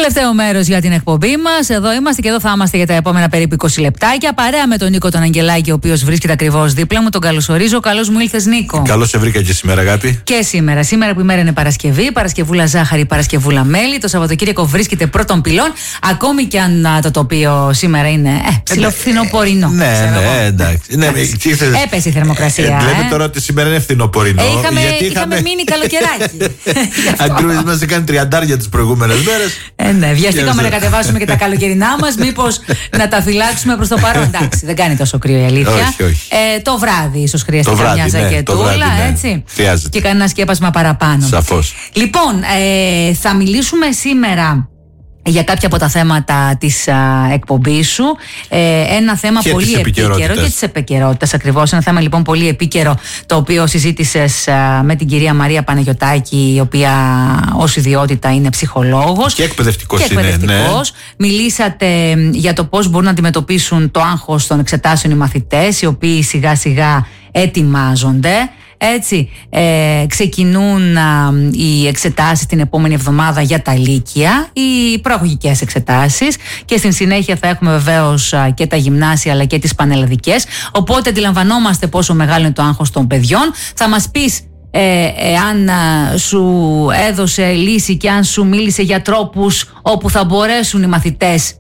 Τελευταίο μέρος για την εκπομπή μας. Εδώ είμαστε και εδώ θα είμαστε για τα επόμενα περίπου 20 λεπτάκια. Παρέα με τον Νίκο τον Αγγελάκη, ο οποίος βρίσκεται ακριβώς δίπλα μου. Τον καλωσορίζω. Καλώς μου ήλθες, Νίκο. Καλώς σε βρήκα και σήμερα, αγάπη. Και σήμερα. Σήμερα που η μέρα είναι Παρασκευή. Παρασκευούλα ζάχαρη, Παρασκευούλα μέλι. Το Σαββατοκύριακο βρίσκεται πρώτων πυλών. Ακόμη και αν το τοπίο σήμερα είναι ψιλοφθινοπορεινό. Ναι, εντάξει. Έπεσε η θερμοκρασία. Λέμε τώρα ότι σήμερα είναι φθινοπορεινό. Είχαμε μείνει καλοκαιράκι. Ακριβώς, μας έκανε 30 τις προηγούμενες μέρες. Ναι, βιαστήκαμε να κατεβάσουμε και τα καλοκαιρινά μας. Μήπως να τα φυλάξουμε προς το παρόν. Εντάξει, δεν κάνει τόσο κρύο η αλήθεια. Όχι. Το βράδυ ίσως χρειάζεται καμιά ζακετούλα, έτσι. Χρειάζεται. Και κανένα σκέπασμα παραπάνω. Σαφώς. Λοιπόν, θα μιλήσουμε σήμερα για κάποια από τα θέματα της εκπομπής σου. Ένα θέμα και πολύ επίκαιρο και της επικαιρότητας ακριβώς. Ένα θέμα λοιπόν πολύ επίκαιρο, το οποίο συζήτησες με την κυρία Μαρία Παναγιωτάκη, η οποία ως ιδιότητα είναι ψυχολόγος. Και εκπαιδευτικός είναι. Ναι. Μιλήσατε για το πώς μπορούν να αντιμετωπίσουν το άγχος των εξετάσεων οι μαθητές, οι οποίοι σιγά σιγά ετοιμάζονται. Έτσι, ξεκινούν οι εξετάσεις την επόμενη εβδομάδα για τα λύκεια, οι προαγωγικές εξετάσεις, και στην συνέχεια θα έχουμε βεβαίως και τα γυμνάσια αλλά και τις πανελλαδικές. Οπότε αντιλαμβανόμαστε πόσο μεγάλο είναι το άγχος των παιδιών. Θα μας πεις αν σου έδωσε λύση και αν σου μίλησε για τρόπους όπου θα μπορέσουν οι μαθητές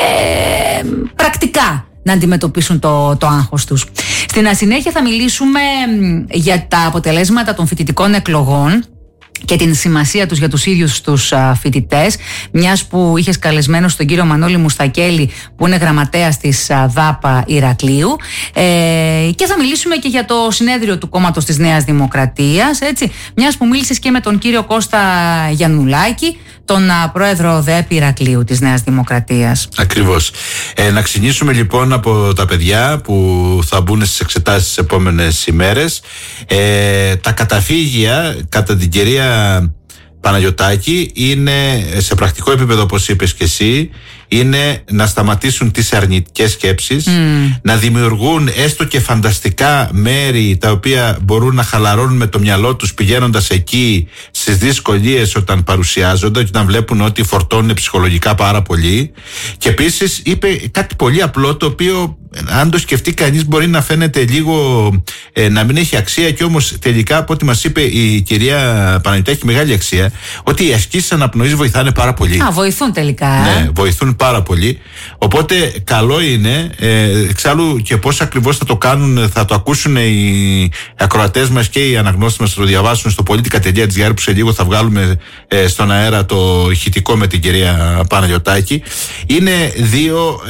πρακτικά να αντιμετωπίσουν το άγχος τους. Στην συνέχεια θα μιλήσουμε για τα αποτελέσματα των φοιτητικών εκλογών και την σημασία τους για τους ίδιους τους φοιτητές, μιας που είχες καλεσμένο στον κύριο Μανώλη Μουστακέλη, που είναι γραμματέας της ΔΑΠΑ Ηρακλείου, και θα μιλήσουμε και για το συνέδριο του κόμματος της Νέας Δημοκρατίας, έτσι, μιας που μίλησες και με τον κύριο Κώστα Γιαννουλάκη, τον πρόεδρο ΔΕΠ Ηρακλείου της Νέας Δημοκρατίας. Ακριβώς. Να ξεκινήσουμε λοιπόν από τα παιδιά που θα μπουν στις εξετάσεις τις επόμενες ημέρες. Τα καταφύγια κατά την κυρία Παναγιωτάκη είναι σε πρακτικό επίπεδο, όπως είπες και εσύ, είναι να σταματήσουν τις αρνητικές σκέψεις, να δημιουργούν έστω και φανταστικά μέρη τα οποία μπορούν να χαλαρώνουν με το μυαλό τους πηγαίνοντας εκεί στις δυσκολίες όταν παρουσιάζονται και όταν βλέπουν ότι φορτώνουν ψυχολογικά πάρα πολύ. Και επίσης είπε κάτι πολύ απλό, το οποίο αν το σκεφτεί κανείς μπορεί να φαίνεται λίγο να μην έχει αξία, και όμως τελικά από ό,τι μας είπε η κυρία Παναγιωτάκη έχει μεγάλη αξία, ότι οι ασκήσεις αναπνοής βοηθάνε πάρα πολύ. Βοηθούν τελικά. Ναι, βοηθούν πάρα πολύ. Οπότε καλό είναι, εξάλλου και πώς ακριβώς θα το κάνουν, θα το ακούσουν οι ακροατές μας και οι αναγνώστες μας, θα το διαβάσουν στο politica.gr, που σε λίγο θα βγάλουμε στον αέρα το ηχητικό με την κυρία Παναγιωτάκη. Είναι δύο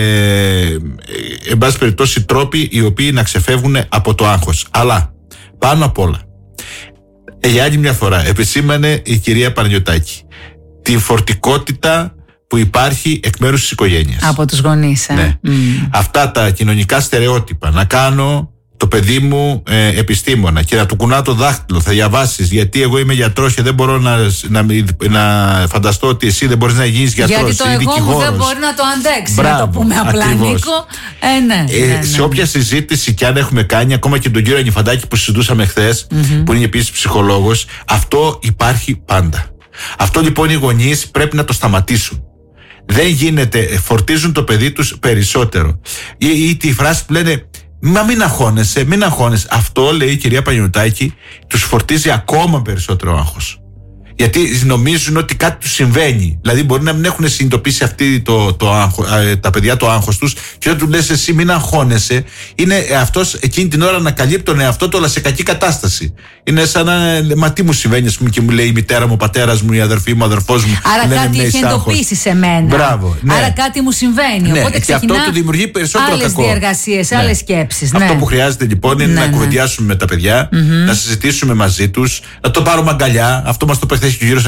εν πάση περιπτώσει τρόποι οι οποίοι να ξεφεύγουν από το άγχος. Αλλά πάνω απ' όλα, για άλλη μια φορά επισήμανε η κυρία Παναγιωτάκη τη φορτικότητα που υπάρχει εκ μέρους της οικογένειας. Από τους γονείς. Ναι. Αυτά τα κοινωνικά στερεότυπα, να κάνω το παιδί μου επιστήμονα και να του κουνάω το δάχτυλο, θα διαβάσεις γιατί εγώ είμαι γιατρός και δεν μπορώ να φανταστώ ότι εσύ δεν μπορείς να γίνεις γιατρός. Γιατί το εγώ μου δεν μπορεί να το αντέξει. Μπράβο, να το πούμε απλά, ακριβώς. Νίκο. Ναι. Σε όποια συζήτηση και αν έχουμε κάνει, ακόμα και τον κύριο Ανιφαντάκη που συζητούσαμε χθες, που είναι επίσης ψυχολόγος, αυτό υπάρχει πάντα. Αυτό λοιπόν οι γονείς πρέπει να το σταματήσουν. Δεν γίνεται, φορτίζουν το παιδί τους περισσότερο. Ή τη φράση που λένε «Μα μην αγχώνεσαι, μην αγχώνεσαι». Αυτό, λέει η κυρία Παναγιωτάκη, τους φορτίζει ακόμα περισσότερο άγχος. Γιατί νομίζουν ότι κάτι τους συμβαίνει. Δηλαδή μπορεί να μην έχουν συνειδητοποιήσει αυτοί τα παιδιά το άγχος τους, και όταν του λες εσύ μην αγχώνεσαι, είναι αυτός εκείνη την ώρα να καλύπτει τον εαυτό του, αλλά σε κακή κατάσταση. Είναι σαν να μα τι μου συμβαίνει, ας πούμε, και μου λέει η μητέρα μου, ο πατέρας μου, η αδερφή μου, ο αδερφός μου. Άρα κάτι έχει εντοπίσει σε μένα. Μπράβο, ναι. Άρα κάτι μου συμβαίνει. Ναι, οπότε και αυτό του δημιουργεί περισσότερο άλλες κακό. διεργασίες, Ναι. άλλες σκέψεις. Αυτό που χρειάζεται λοιπόν είναι να κουβεντιάσουμε με τα παιδιά, να συζητήσουμε μαζί τους, να το πάρουμε αγκαλιά. Αυτό μας το είπε χθες και ο κύριος